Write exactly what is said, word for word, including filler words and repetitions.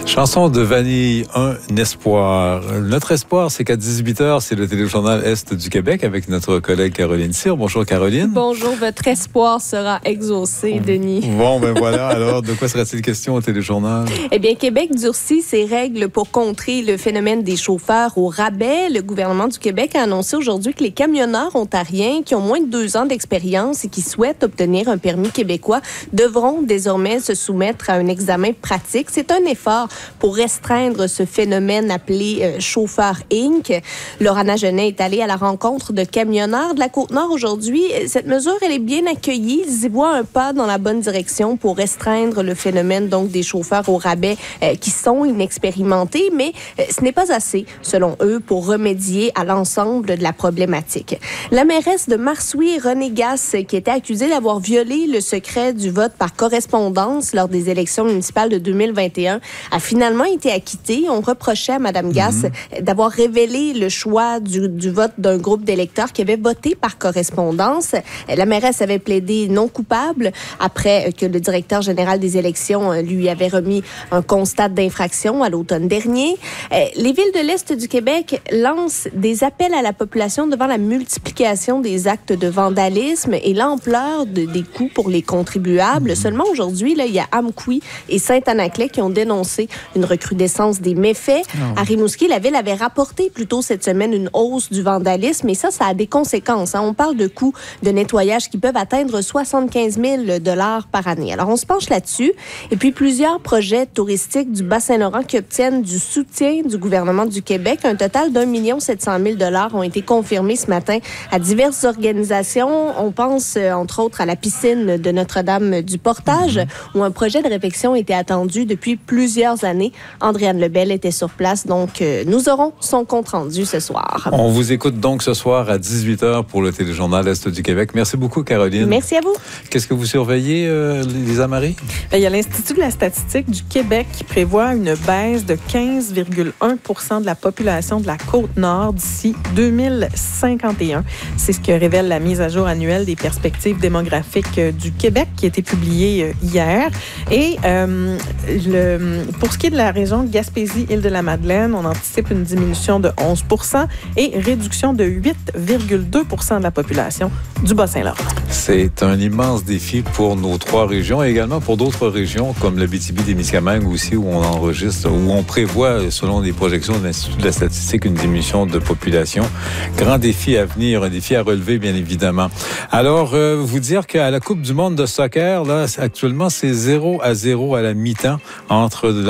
Chanson de Vanille, un espoir. Notre espoir, c'est qu'à dix-huit heures, c'est le téléjournal Est du Québec avec notre collègue Caroline Cyr. Bonjour Caroline. Bonjour, votre espoir sera exaucé, Denis. Bon, ben voilà. Alors, de quoi sera-t-il question au téléjournal? Eh bien, Québec durcit ses règles pour contrer le phénomène des chauffeurs au rabais. Le gouvernement du Québec a annoncé aujourd'hui que les camionneurs ontariens qui ont moins de deux ans d'expérience et qui souhaitent obtenir un permis québécois devront désormais se soumettre à un examen pratique. C'est un effort pour restreindre ce phénomène appelé euh, chauffeur incorporé. Laurana Genet est allée à la rencontre de camionneurs de la Côte-Nord aujourd'hui. Cette mesure, elle est bien accueillie. Ils y voient un pas dans la bonne direction pour restreindre le phénomène donc des chauffeurs au rabais euh, qui sont inexpérimentés, mais euh, ce n'est pas assez, selon eux, pour remédier à l'ensemble de la problématique. La mairesse de Marsouilles, Renée Gasse, qui était accusée d'avoir violé le secret du vote par correspondance lors des élections municipales de deux mille vingt et un, a finalement été acquittée. On reprochait à Mme Gasse mmh. d'avoir révélé le choix du, du vote d'un groupe d'électeurs qui avaient voté par correspondance. La mairesse avait plaidé non coupable après que le directeur général des élections lui avait remis un constat d'infraction à l'automne dernier. Les villes de l'Est du Québec lancent des appels à la population devant la multiplication des actes de vandalisme et l'ampleur de, des coûts pour les contribuables. Mmh. Seulement aujourd'hui, là, il y a Amqui et Saint-Anaclet qui ont dénoncé une recrudescence des méfaits. Oh. À Rimouski, la ville avait rapporté plus tôt cette semaine une hausse du vandalisme et ça, ça a des conséquences. Hein. On parle de coûts de nettoyage qui peuvent atteindre soixante-quinze mille dollars par année. Alors, on se penche là-dessus. Et puis, plusieurs projets touristiques du Bas-Saint-Laurent qui obtiennent du soutien du gouvernement du Québec. Un total d'un million sept cent mille dollars ont été confirmés ce matin à diverses organisations. On pense, euh, entre autres, à la piscine de Notre-Dame du Portage, mm-hmm. où un projet de réfection était attendu depuis plusieurs années. Andréane Lebel était sur place, donc euh, nous aurons son compte-rendu ce soir. On vous écoute donc ce soir à dix-huit heures pour le téléjournal Est du Québec. Merci beaucoup, Caroline. Merci à vous. Qu'est-ce que vous surveillez, euh, Lisa Marie? Il y a l'Institut de la statistique du Québec qui prévoit une baisse de quinze virgule un pour cent de la population de la Côte-Nord d'ici deux mille cinquante et un. C'est ce que révèle la mise à jour annuelle des perspectives démographiques du Québec qui a été publiée hier. Et euh, le, pour ce qui est de la région de Gaspésie-Île-de-la-Madeleine, on anticipe une diminution de onze pour cent et réduction de huit virgule deux pour cent de la population du Bas-Saint-Laurent. C'est un immense défi pour nos trois régions et également pour d'autres régions comme l'Abitibi-Témiscamingue aussi où on enregistre, où on prévoit, selon les projections de l'Institut de la statistique, une diminution de population. Grand défi à venir, un défi à relever, bien évidemment. Alors, euh, vous dire qu'à la Coupe du monde de soccer, là, actuellement, c'est zéro à zéro à la mi-temps entre